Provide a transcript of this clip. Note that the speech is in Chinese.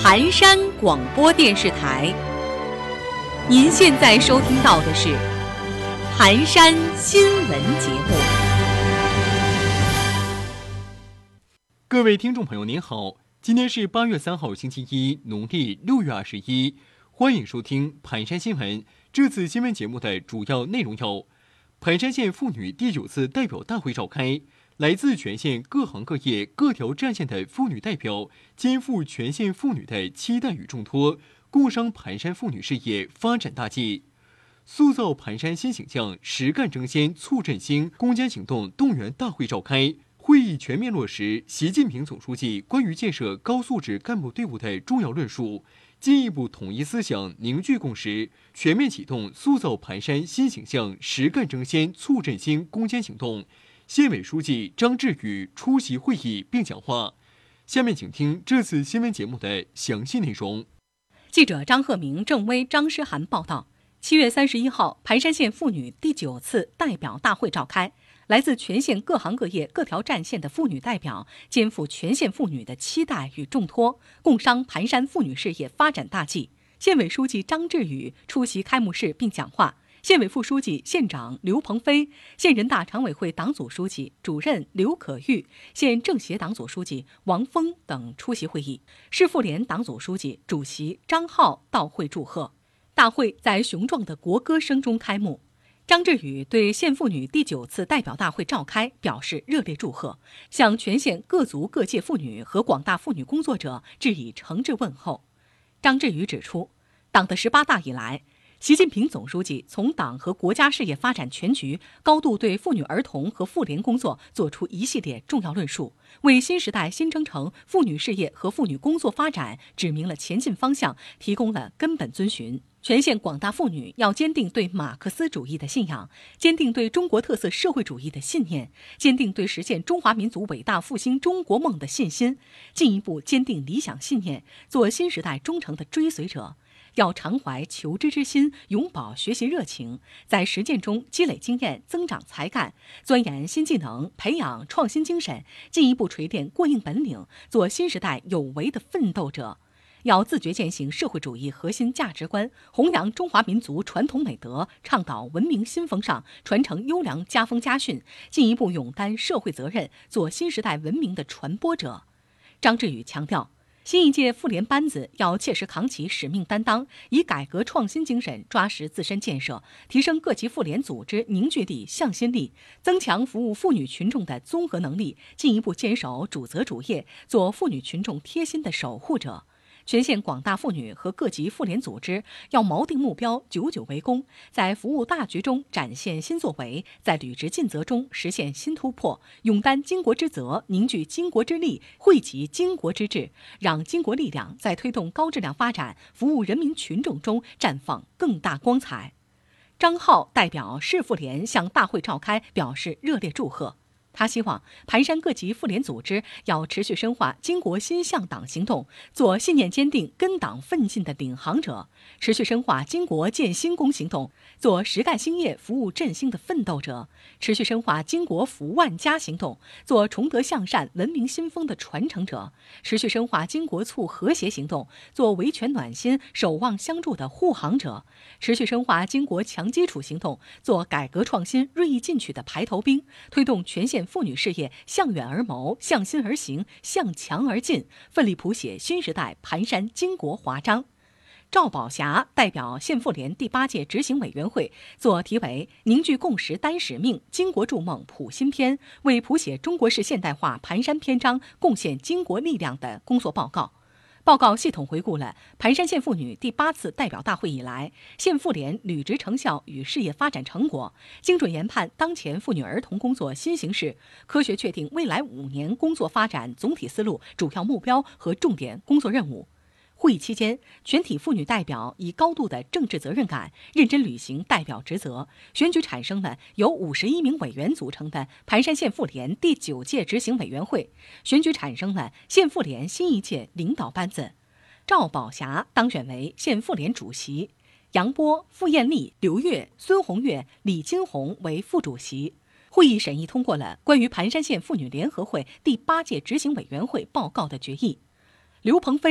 盘山广播电视台，您现在收听到的是盘山新闻节目。 各位听众朋友您好，今天是8月3号星期一，农历6月21，欢迎收听盘山新闻。这次新闻节目的主要内容有：盘山县妇女第9次代表大会召开，来自全县各行各业各条战线的妇女代表肩负全县妇女的期待与重托，共商盘山妇女事业发展大计。塑造盘山新形象实干争先促振兴攻坚行动动员大会召开，会议全面落实习近平总书记关于建设高素质干部队伍的重要论述，进一步统一思想，凝聚共识，全面启动塑造盘山新形象实干争先促振兴攻坚行动。县委书记张志宇出席会议并讲话。下面请听这次新闻节目的详细内容。 记者张鹤鸣、郑威、张诗涵报道：7月31号，盘山县妇女第9次代表大会召开，来自全县各行各业各条战线的妇女代表肩负全县妇女的期待与重托，共商盘山妇女事业发展大计。县委书记张志宇出席开幕式并讲话。县委副书记、县长刘鹏飞、县人大常委会党组书记、主任刘可玉、县政协党组书记王峰等出席会议。市妇联党组书记、主席张浩到会祝贺。大会在雄壮的国歌声中开幕。张志宇对县妇女第9次代表大会召开表示热烈祝贺，向全县各族各界妇女和广大妇女工作者致以诚挚问候。张志宇指出，党的18大以来，习近平总书记从党和国家事业发展全局高度对妇女儿童和妇联工作作出一系列重要论述，为新时代新征程妇女事业和妇女工作发展指明了前进方向，提供了根本遵循。全县广大妇女要坚定对马克思主义的信仰，坚定对中国特色社会主义的信念，坚定对实现中华民族伟大复兴中国梦的信心，进一步坚定理想信念，做新时代忠诚的追随者。要常怀求知之心，永葆学习热情，在实践中积累经验，增长才干，钻研新技能，培养创新精神，进一步锤炼过硬本领，做新时代有为的奋斗者。要自觉践行社会主义核心价值观，弘扬中华民族传统美德，倡导文明新风尚，传承优良家风家训，进一步勇担社会责任，做新时代文明的传播者。张志宇强调，新一届妇联班子要切实扛起使命担当，以改革创新精神抓实自身建设，提升各级妇联组织凝聚力、向心力，增强服务妇女群众的综合能力，进一步坚守主责主业，做妇女群众贴心的守护者。全县广大妇女和各级妇联组织要锚定目标，久久为功，在服务大局中展现新作为，在履职尽责中实现新突破，勇担巾帼之责，凝聚巾帼之力，汇集巾帼之志，让巾帼力量在推动高质量发展、服务人民群众中绽放更大光彩。张浩代表市妇联向大会召开表示热烈祝贺。他希望盘山各级妇联组织要持续深化巾帼心向党行动，做信念坚定、跟党奋进的领航者；持续深化巾帼建新功行动，做实干兴业、服务振兴的奋斗者；持续深化巾帼扶万家行动，做崇德向善、文明新风的传承者；持续深化巾帼促和谐行动，做维权暖心、守望相助的护航者；持续深化巾帼强基础行动，做改革创新锐意进取的排头兵，推动全县妇女事业向远而谋，向心而行，向强而进，奋力谱写新时代盘山巾帼华章。赵宝霞代表县妇联第8届执行委员会做题为“凝聚共识担使命，巾帼筑梦谱新篇”，为谱写中国式现代化盘山篇章贡献巾帼力量的工作报告。报告系统回顾了盘山县妇女第8次代表大会以来县妇联履职成效与事业发展成果，精准研判当前妇女儿童工作新形势，科学确定未来5年工作发展总体思路、主要目标和重点工作任务。会议期间，全体妇女代表以高度的政治责任感，认真履行代表职责，选举产生了由51名委员组成的盘山县妇联第9届执行委员会，选举产生了县妇联新一届领导班子。赵宝霞当选为县妇联主席，杨波、傅艳丽、刘月、孙红月、李金红为副主席。会议审议通过了关于盘山县妇女联合会第8届执行委员会报告的决议。刘鹏飞